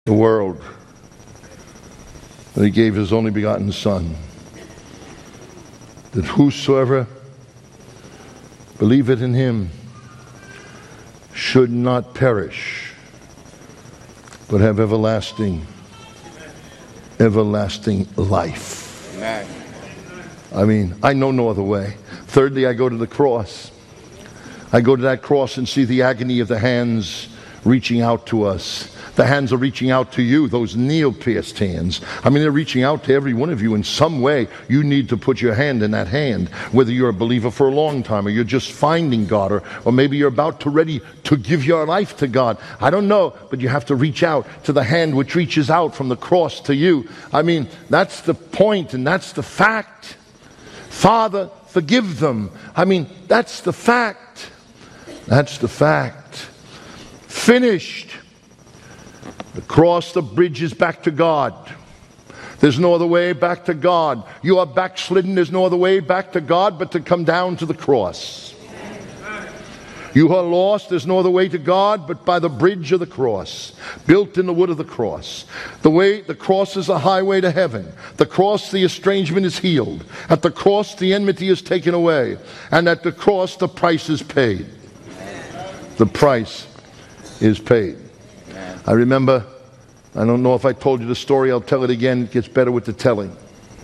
the world, that he gave his only begotten Son, that whosoever believeth in him should not perish, but have everlasting life. Amen. I mean, I know no other way. Thirdly, I go to the cross. I go to that cross and see the agony of the hands reaching out to us. The hands are reaching out to you, those nail-pierced hands. I mean, they're reaching out to every one of you in some way. You need to put your hand in that hand, whether you're a believer for a long time or you're just finding God, or maybe you're about to ready to give your life to God. I don't know, but you have to reach out to the hand which reaches out from the cross to you. I mean, that's the point and that's the fact. Father, forgive them. I mean, that's the fact. That's the fact. Finished. The cross, the bridge is back to God. There's no other way back to God. You are backslidden. There's no other way back to God but to come down to the cross. You are lost. There's no other way to God but by the bridge of the cross, built in the wood of the cross. The cross is a highway to heaven. The cross, the estrangement is healed. At the cross, the enmity is taken away. And at the cross, the price is paid. The price is paid. I remember, I don't know if I told you the story, I'll tell it again. It gets better with the telling.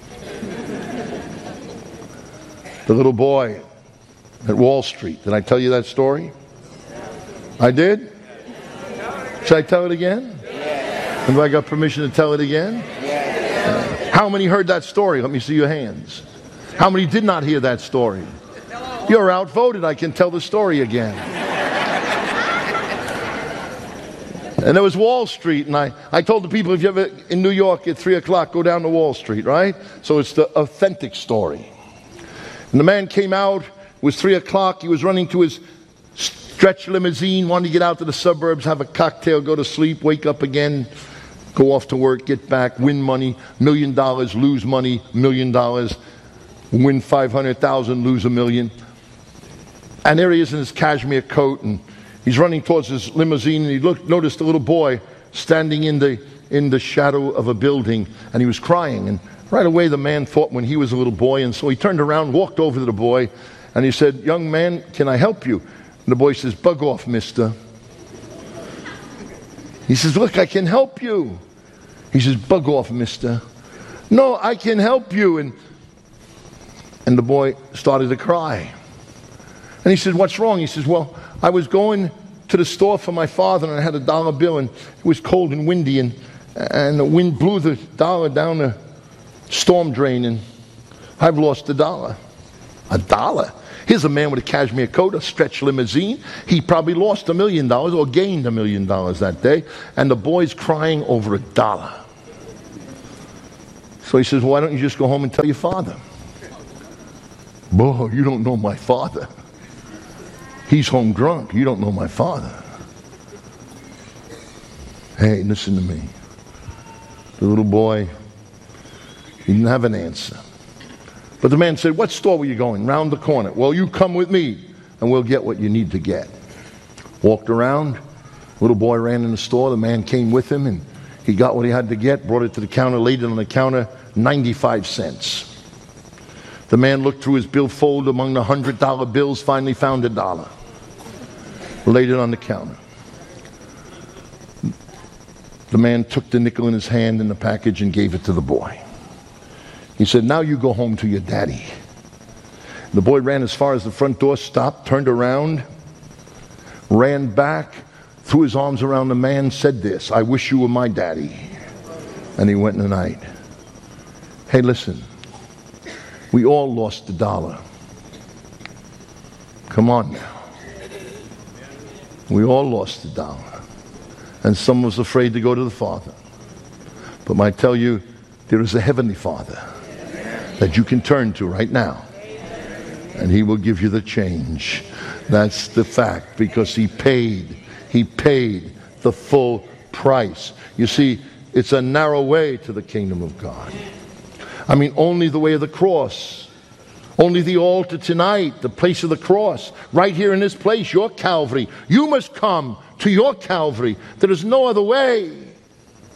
The little boy at Wall Street. Did I tell you that story? I did? Should I tell it again? Have I got permission to tell it again? How many heard that story? Let me see your hands. How many did not hear that story? You're outvoted. I can tell the story again. And there was Wall Street, and I told the people, if you're ever in New York at 3 o'clock, go down to Wall Street, right? So it's the authentic story. And the man came out, it was 3 o'clock, he was running to his stretch limousine, wanted to get out to the suburbs, have a cocktail, go to sleep, wake up again, go off to work, get back, win money, $1 million, lose money, $1 million, win 500,000, lose $1 million. And there he is in his cashmere coat, and he's running towards his limousine, and he noticed a little boy standing in the shadow of a building, and he was crying. And right away the man thought when he was a little boy, and so he turned around, walked over to the boy, and he said, "Young man, can I help you?" And the boy says, "Bug off, mister." He says, "Look, I can help you." He says, "Bug off, mister." "No, I can help you." And the boy started to cry. And he said, "What's wrong?" He says, "Well, I was going to the store for my father, and I had a dollar bill, and it was cold and windy, and the wind blew the dollar down the storm drain, and I've lost $1. $1? Here's a man with a cashmere coat, a stretch limousine. He probably lost $1 million or gained $1 million that day, and the boy's crying over $1. So he says, "Why don't you just go home and tell your father?" "Boy, you don't know my father. He's home drunk. You don't know my father." Hey, listen to me. The little boy, he didn't have an answer. But the man said, "What store were you going?" "Round the corner." "Well, you come with me and we'll get what you need to get." Walked around. Little boy ran in the store. The man came with him, and he got what he had to get, brought it to the counter, laid it on the counter, 95 cents. The man looked through his billfold among the $100 bills, finally found $1. Laid it on the counter. The man took the nickel in his hand in the package and gave it to the boy. He said, "Now you go home to your daddy." The boy ran as far as the front door, stopped, turned around, ran back, threw his arms around the man, said this, "I wish you were my daddy." And he went in the night. Hey, listen. We all lost $1. Come on now. We all lost $1. And some was afraid to go to the Father. But I tell you, there is a heavenly Father that you can turn to right now. And he will give you the change. That's the fact, because he paid the full price. You see, it's a narrow way to the kingdom of God. I mean, only the way of the cross. Only the altar tonight, the place of the cross. Right here in this place, your Calvary. You must come to your Calvary. There is no other way.